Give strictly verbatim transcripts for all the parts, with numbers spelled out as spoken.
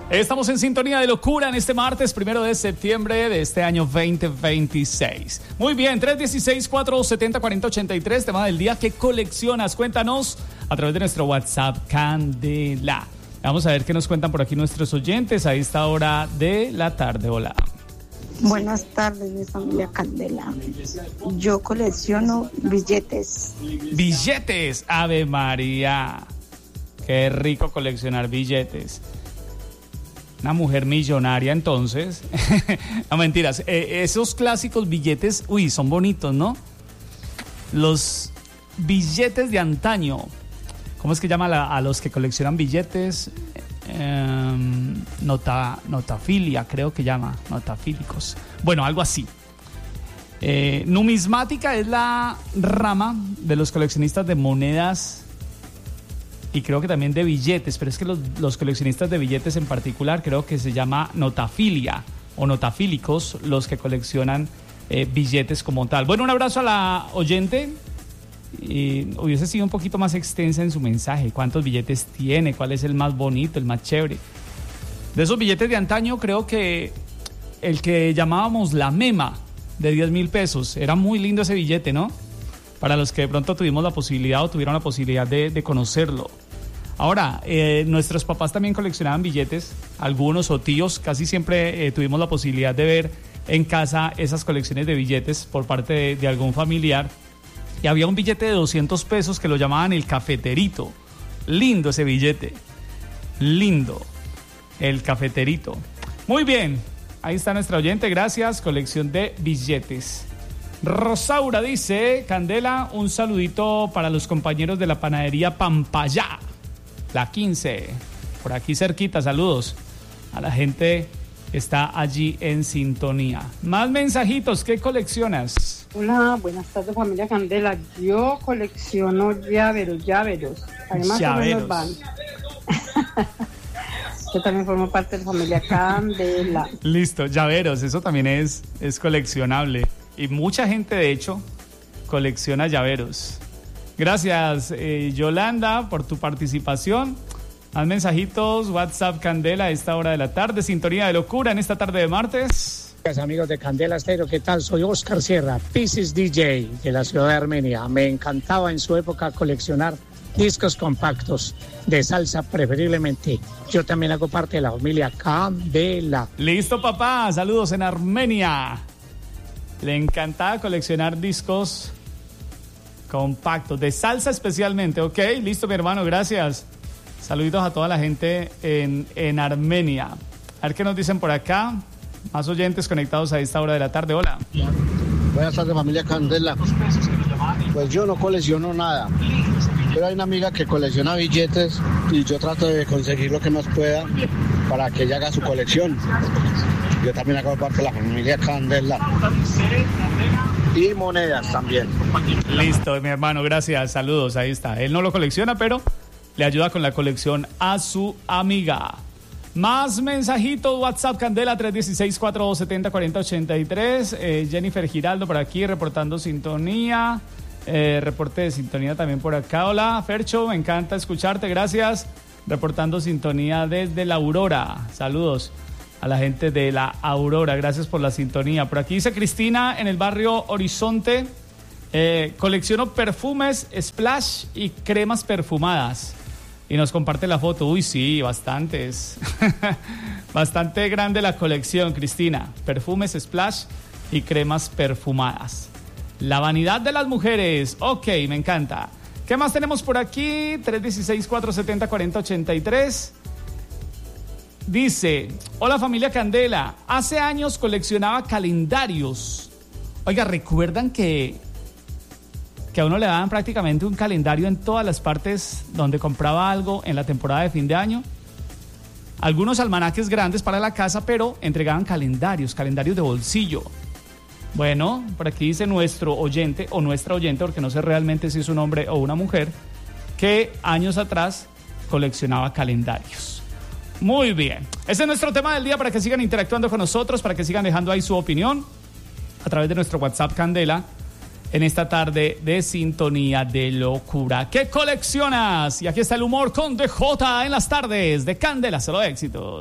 Estamos en sintonía de locura en este martes, primero de septiembre de este año veinte veintiséis. Muy bien, tres uno seis, cuatro siete cero, cuatro cero ocho tres, tema del día. ¿Qué coleccionas? Cuéntanos a través de nuestro WhatsApp Candela. Vamos a ver qué nos cuentan por aquí nuestros oyentes a esta hora de la tarde. Hola. Buenas tardes, mi familia Candela. Yo colecciono billetes. Billetes, Ave María. Qué rico coleccionar billetes. Una mujer millonaria, entonces. No, mentiras. Eh, esos clásicos billetes, uy, son bonitos, ¿no? Los billetes de antaño. ¿Cómo es que llama la, a los que coleccionan billetes? Eh, nota, notafilia, creo que llama. Notafílicos. Bueno, algo así. Eh, numismática es la rama de los coleccionistas de monedas y creo que también de billetes, pero es que los, los coleccionistas de billetes en particular creo que se llama notafilia o notafílicos, los que coleccionan eh, billetes como tal. Bueno, un abrazo a la oyente. Y hubiese sido un poquito más extensa en su mensaje. ¿Cuántos billetes tiene? ¿Cuál es el más bonito, el más chévere? De esos billetes de antaño, creo que el que llamábamos la mema de diez mil pesos. Era muy lindo ese billete, ¿no? Para los que de pronto tuvimos la posibilidad o tuvieron la posibilidad de, de conocerlo. Ahora, eh, nuestros papás también coleccionaban billetes, algunos o tíos, casi siempre eh, tuvimos la posibilidad de ver en casa esas colecciones de billetes por parte de, de algún familiar. Y había un billete de doscientos pesos que lo llamaban el cafeterito. Lindo ese billete. Lindo. El cafeterito. Muy bien. Ahí está nuestra oyente. Gracias. Colección de billetes. Rosaura dice, Candela, un saludito para los compañeros de la panadería Pampayá. La quince. Por aquí cerquita. Saludos a la gente que está allí en sintonía. Más mensajitos. ¿Qué coleccionas? Hola, buenas tardes, familia Candela. Yo colecciono llaveros, llaveros. Además, llaveros. Van. Yo también formo parte de la familia Candela. Listo, llaveros, eso también es, es coleccionable. Y mucha gente, de hecho, colecciona llaveros. Gracias, eh, Yolanda, por tu participación. Más mensajitos, WhatsApp Candela a esta hora de la tarde. Sintonía de locura en esta tarde de martes. Amigos de Candela Estéreo, ¿qué tal? Soy Oscar Sierra, Pisces D J de la ciudad de Armenia. Me encantaba en su época coleccionar discos compactos de salsa, preferiblemente. Yo también hago parte de la familia Candela. Listo, papá, saludos en Armenia. Le encantaba coleccionar discos compactos, de salsa especialmente, ¿ok? Listo, mi hermano, gracias. Saluditos a toda la gente en, en Armenia. A ver qué nos dicen por acá. Más oyentes conectados a esta hora de la tarde. Hola. Buenas tardes, familia Candela. Pues yo no colecciono nada, pero hay una amiga que colecciona billetes y yo trato de conseguir lo que más pueda para que ella haga su colección. Yo también hago parte de la familia Candela. Y monedas también. Listo, mi hermano, gracias. Saludos, ahí está. Él no lo colecciona, pero le ayuda con la colección a su amiga. Más mensajitos, WhatsApp Candela tres uno seis, cuatro dos siete cero, cuatro cero ocho tres. eh, Jennifer Giraldo por aquí reportando sintonía, eh, reporte de sintonía también por acá. Hola Fercho, me encanta escucharte, gracias. Reportando sintonía desde la Aurora. Saludos a la gente de la Aurora, gracias por la sintonía. Por aquí dice Cristina en el barrio Horizonte, eh, colecciono perfumes Splash y cremas perfumadas. Y nos comparte la foto. Uy, sí, bastantes. Bastante grande la colección, Cristina. Perfumes Splash y cremas perfumadas. La vanidad de las mujeres. Ok, me encanta. ¿Qué más tenemos por aquí? tres uno seis, cuatro siete cero, cuatro cero ocho tres. Dice, hola familia Candela. Hace años coleccionaba calendarios. Oiga, ¿recuerdan que... que a uno le daban prácticamente un calendario en todas las partes donde compraba algo en la temporada de fin de año? Algunos almanaques grandes para la casa, pero entregaban calendarios, calendarios de bolsillo. Bueno, por aquí dice nuestro oyente o nuestra oyente, porque no sé realmente si es un hombre o una mujer, que años atrás coleccionaba calendarios. Muy bien, ese es nuestro tema del día, para que sigan interactuando con nosotros, para que sigan dejando ahí su opinión a través de nuestro WhatsApp Candela. en esta tarde de sintonía de locura. ¿Qué coleccionas? Y aquí está el humor con D J en las tardes de Candela, solo éxitos.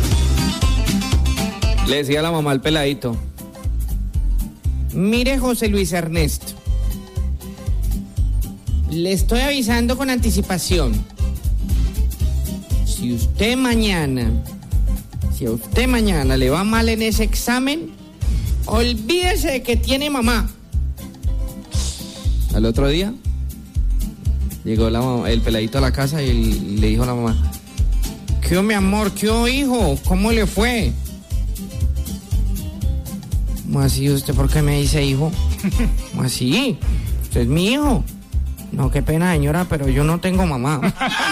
Le decía a la mamá al peladito: mire, José Luis Ernesto, le estoy avisando con anticipación. Si usted mañana, si a usted mañana le va mal en ese examen, olvídese de que tiene mamá. Al otro día, llegó la mamá, el peladito a la casa y le dijo a la mamá: ¿qué hubo, mi amor? ¿Qué hubo, hijo? ¿Cómo le fue? ¿Cómo así? ¿Usted por qué me dice hijo? ¿Cómo así? Usted es mi hijo. No, qué pena, señora, pero yo no tengo mamá.